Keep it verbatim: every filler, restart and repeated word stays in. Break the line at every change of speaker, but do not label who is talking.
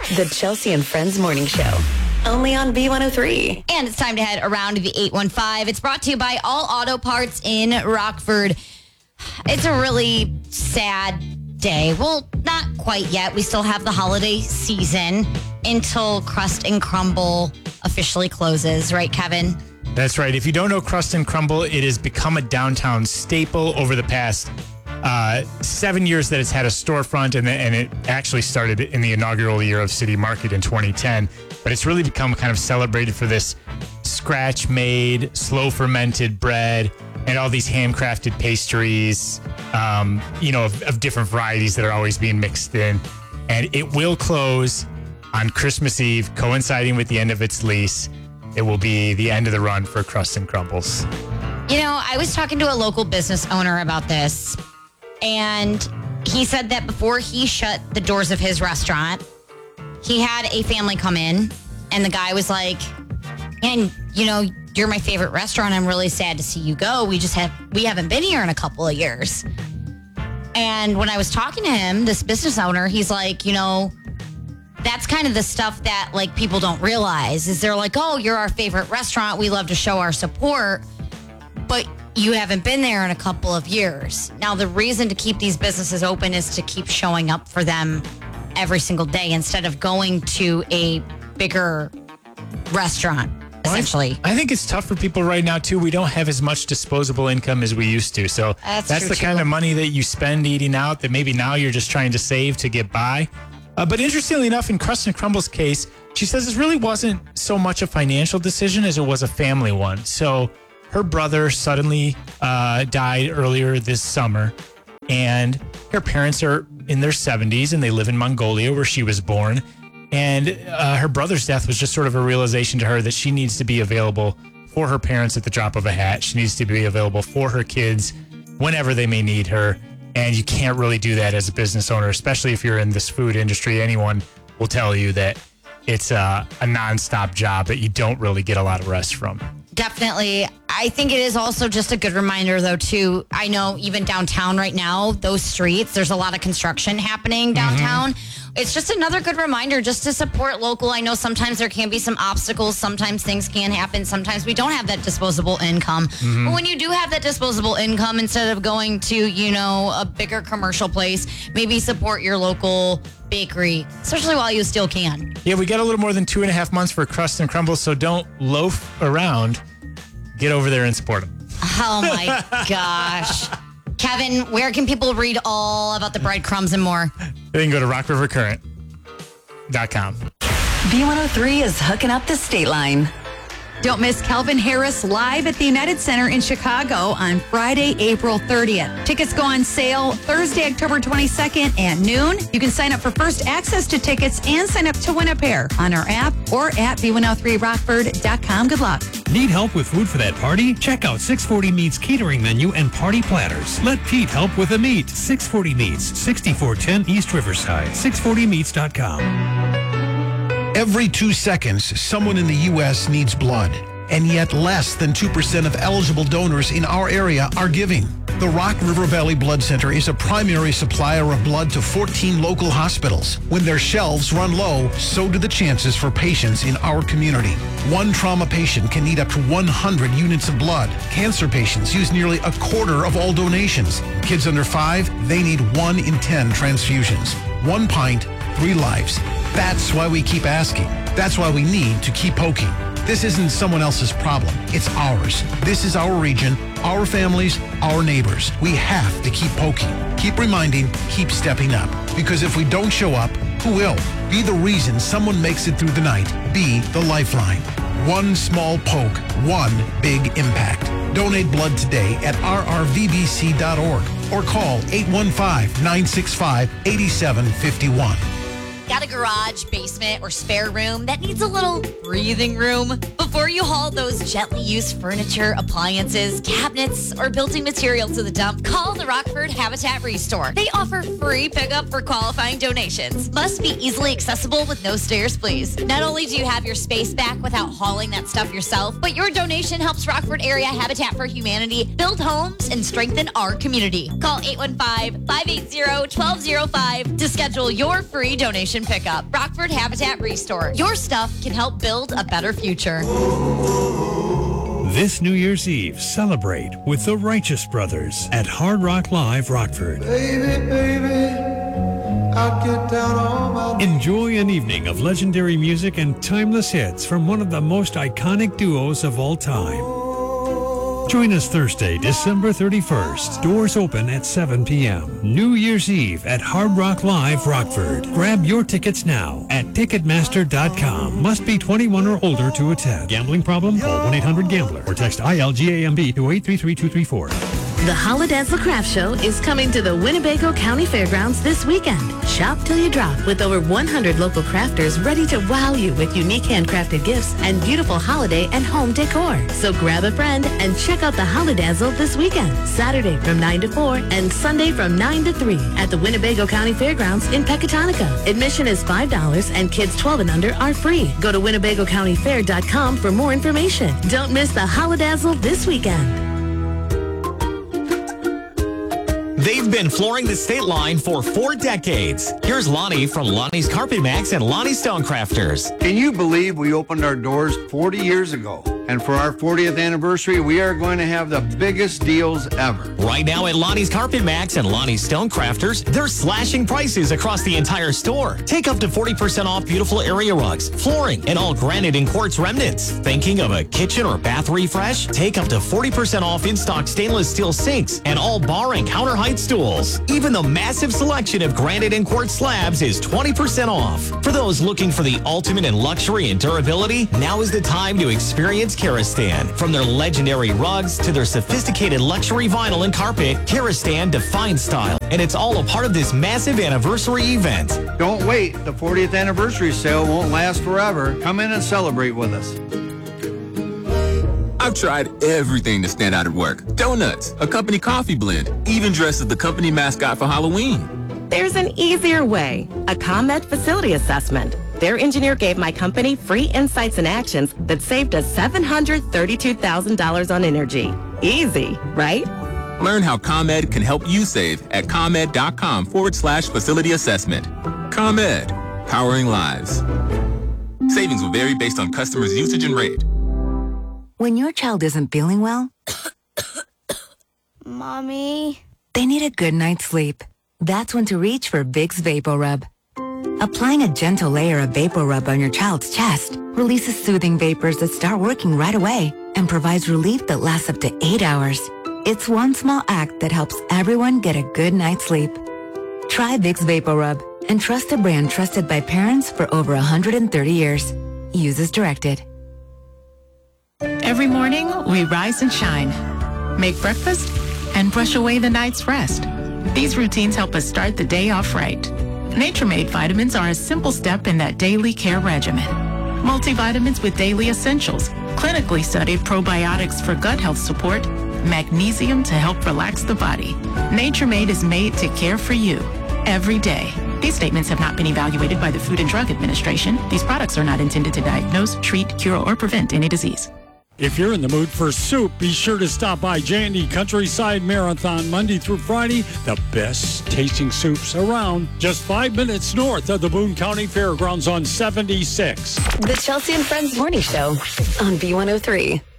The Chelsea and Friends Morning Show. Only on B one oh three.
And it's time to head around to the eight one five. It's brought to you by All Auto Parts in Rockford. It's a really sad day. Well, not quite yet. We still have the holiday season until Crust and Crumble officially closes. Right, Kevin?
That's right. If you don't know Crust and Crumble, it has become a downtown staple over the past uh, seven years that it's had a storefront, and, and it actually started in the inaugural year of City Market in twenty ten. But it's really become kind of celebrated for this scratch-made, slow-fermented bread and all these handcrafted pastries, um, you know, of, of different varieties that are always being mixed in. And it will close on Christmas Eve, coinciding with the end of its lease. It will be the end of the run for Crust and Crumbles.
You know, I was talking to a local business owner about this, and he said that before he shut the doors of his restaurant, he had a family come in, and the guy was like, and you know, you're my favorite restaurant. I'm really sad to see you go. We just have, we haven't been here in a couple of years. And when I was talking to him, this business owner, he's like, you know, that's kind of the stuff that like people don't realize is they're like, oh, you're our favorite restaurant. We love to show our support, but you haven't been there in a couple of years. Now, the reason to keep these businesses open is to keep showing up for them every single day instead of going to a bigger restaurant, essentially.
I, I think it's tough for people right now, too. We don't have as much disposable income as we used to. So
that's,
that's
true,
the
too.
kind of money that you spend eating out that maybe now you're just trying to save to get by. Uh, but interestingly enough, in Crust and Crumble's case, she says this really wasn't so much a financial decision as it was a family one. So her brother suddenly uh, died earlier this summer, and her parents are in their seventies, and they live in Mongolia, where she was born. And uh, her brother's death was just sort of a realization to her that she needs to be available for her parents at the drop of a hat. She needs to be available for her kids whenever they may need her. And you can't really do that as a business owner, especially if you're in this food industry. Anyone will tell you that it's a, a nonstop job that you don't really get a lot of rest from.
Definitely. I think it is also just a good reminder, though, too. I know even downtown right now, those streets, there's a lot of construction happening downtown. Mm-hmm. It's just another good reminder just to support local. I know sometimes there can be some obstacles. Sometimes things can happen. Sometimes we don't have that disposable income. Mm-hmm. But when you do have that disposable income, instead of going to, you know, a bigger commercial place, maybe support your local bakery, especially while you still can.
Yeah, we got a little more than two and a half months for Crust and Crumble, so don't loaf around. Get over there and support them.
Oh, my gosh. Kevin, where can people read all about the breadcrumbs and more?
They can go to rock river current dot com.
B one oh three is hooking up the state line.
Don't miss Calvin Harris live at the United Center in Chicago on Friday, April thirtieth. Tickets go on sale Thursday, October twenty-second at noon. You can sign up for first access to tickets and sign up to win a pair on our app or at B one oh three rockford dot com. Good luck.
Need help with food for that party? Check out six forty Meats catering menu and party platters. Let Pete help with the meat. six forty Meats, sixty-four ten East Riverside, six forty meats dot com.
Every two seconds, someone in the U S needs blood, and yet less than two percent of eligible donors in our area are giving. The Rock River Valley Blood Center is a primary supplier of blood to fourteen local hospitals. When their shelves run low, so do the chances for patients in our community. One trauma patient can need up to one hundred units of blood. Cancer patients use nearly a quarter of all donations. Kids under five, they need one in ten transfusions. One pint, three lives. That's why we keep asking. That's why we need to keep poking. This isn't someone else's problem. It's ours. This is our region, our families, our neighbors. We have to keep poking, keep reminding, keep stepping up. Because if we don't show up, who will? Be the reason someone makes it through the night. Be the lifeline. One small poke, one big impact. Donate blood today at r r v b c dot org or call eight one five, nine six five, eight seven five one.
Got a garage, basement, or spare room that needs a little breathing room? Before you haul those gently used furniture, appliances, cabinets, or building material to the dump, call the Rockford Habitat Restore. They offer free pickup for qualifying donations. Must be easily accessible with no stairs, please. Not only do you have your space back without hauling that stuff yourself, but your donation helps Rockford Area Habitat for Humanity build homes and strengthen our community. Call eight one five, five eight zero, one two zero five to schedule your free donation donation pickup. Rockford Habitat Restore. Your stuff can help build a better future.
This New Year's Eve, celebrate with the Righteous Brothers at Hard Rock Live, Rockford.
Baby, baby, I'll get down on my knees.
Enjoy an evening of legendary music and timeless hits from one of the most iconic duos of all time. Join us Thursday, December thirty-first. Doors open at seven p.m. New Year's Eve at Hard Rock Live, Rockford. Grab your tickets now at Ticketmaster dot com. Must be twenty-one or older to attend. Gambling problem? Call one eight hundred gambler or text I L G A M B to eight three three two three four.
The Holodazzle Craft Show is coming to the Winnebago County Fairgrounds this weekend. Shop till you drop with over one hundred local crafters ready to wow you with unique handcrafted gifts and beautiful holiday and home decor. So grab a friend and check out the Holodazzle this weekend, Saturday from nine to four and Sunday from nine to three at the Winnebago County Fairgrounds in Pecatonica. Admission is five dollars and kids twelve and under are free. Go to Winnebago County Fair dot com for more information. Don't miss the Holodazzle this weekend.
They've been flooring the state line for four decades. Here's Lonnie from Lonnie's Carpet Max and Lonnie Stonecrafters.
Can you believe we opened our doors forty years ago? And for our fortieth anniversary, we are going to have the biggest deals ever.
Right now at Lonnie's Carpet Max and Lonnie's Stonecrafters, they're slashing prices across the entire store. Take up to forty percent off beautiful area rugs, flooring, and all granite and quartz remnants. Thinking of a kitchen or bath refresh? Take up to forty percent off in-stock stainless steel sinks and all bar and counter height stools. Even the massive selection of granite and quartz slabs is twenty percent off. For those looking for the ultimate in luxury and durability, now is the time to experience Karastan. From their legendary rugs to their sophisticated luxury vinyl and carpet, Karastan defines style, and it's all a part of this massive anniversary event.
Don't wait. The fortieth anniversary sale won't last forever. Come in and celebrate with us.
I've tried everything to stand out at work. Donuts, a company coffee blend, even dressed as the company mascot for Halloween.
There's an easier way. A ComEd facility assessment. Their engineer gave my company free insights and actions that saved us seven hundred thirty-two thousand dollars on energy. Easy, right?
Learn how ComEd can help you save at ComEd.com forward slash facility assessment. ComEd, powering lives. Savings will vary based on customers' usage and rate.
When your child isn't feeling well,
Mommy,
they need a good night's sleep. That's when to reach for Vicks VapoRub. Applying a gentle layer of VapoRub on your child's chest releases soothing vapors that start working right away and provides relief that lasts up to eight hours. It's one small act that helps everyone get a good night's sleep. Try Vicks VapoRub and trust a brand trusted by parents for over one hundred thirty years. Use as directed.
Every morning, we rise and shine, make breakfast, and brush away the night's rest. These routines help us start the day off right. Nature-Made vitamins are a simple step in that daily care regimen. Multivitamins with daily essentials, clinically studied probiotics for gut health support, magnesium to help relax the body. Nature-Made is made to care for you every day. These statements have not been evaluated by the Food and Drug Administration. These products are not intended to diagnose, treat, cure, or prevent any disease.
If you're in the mood for soup, be sure to stop by J and D Countryside Marathon Monday through Friday. The best tasting soups around. Just five minutes north of the Boone County Fairgrounds on seventy-six.
The Chelsea and Friends Morning Show on B one oh three.